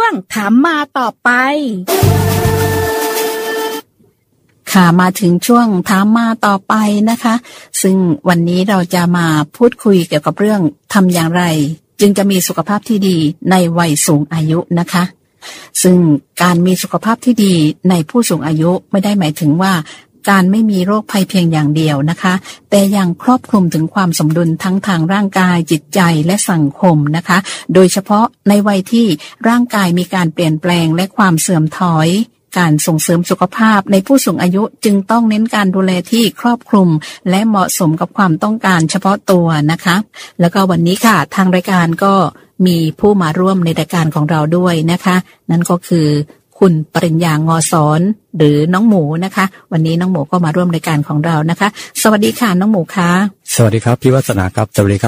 วงถามมาต่อไปค่ะมาถึงช่วงถามมาต่อไปนะคะซึ่งวันนี้เราจะมาพูดคุยเกี่ยวกับเรื่องทำอย่างไรจึงจะมีสุขภาพที่ดีในวัยสูงอายุนะคะซึ่งการมีสุขภาพที่ดีในผู้สูงอายุไม่ได้หมายถึงว่าการไม่มีโรคภัยเพียงอย่างเดียวนะคะแต่ยังครอบคลุมถึงความสมดุลทั้งทางร่างกายจิตใจและสังคมนะคะโดยเฉพาะในวัยที่ร่างกายมีการเปลี่ยนแปลงและความเสื่อมถอยการส่งเสริมสุขภาพในผู้สูงอายุจึงต้องเน้นการดูแลที่ครอบคลุมและเหมาะสมกับความต้องการเฉพาะตัวนะคะแล้วก็วันนี้ค่ะทางรายการก็มีผู้มาร่วมในรายการของเราด้วยนะคะนั่นก็คือคุณปริญญางอสอนหรือน้องหมูนะคะวันนี้น้องหมูก็มาร่วมรายการของเรานะคะสวัสดีค่ะน้องหมูค่ะสวัสดีครับพี่วัฒนาครับสวัสดีค